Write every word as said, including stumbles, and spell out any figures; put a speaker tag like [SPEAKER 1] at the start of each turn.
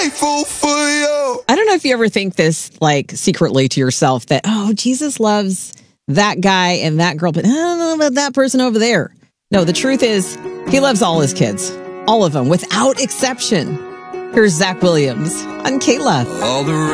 [SPEAKER 1] grateful for you.
[SPEAKER 2] I don't know if you ever think this, like, secretly to yourself that, oh, Jesus loves that guy and that girl, but I don't know about that person over there. No, the truth is, he loves all his kids, all of them, without exception. Here's Zach Williams on Kayla.
[SPEAKER 1] All the